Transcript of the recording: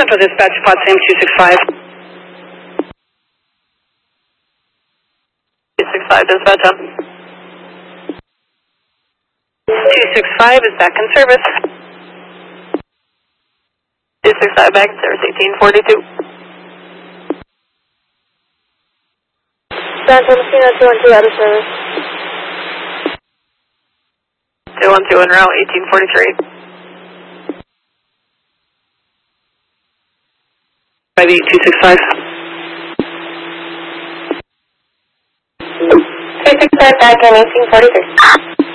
Central Dispatch, Potsdam 265. 265, dispatch on. 265 is back in service. 265 back in service, 1842. Central Messina 212 out of service. 212 en route, 1843. 58265. 265 back in 1843.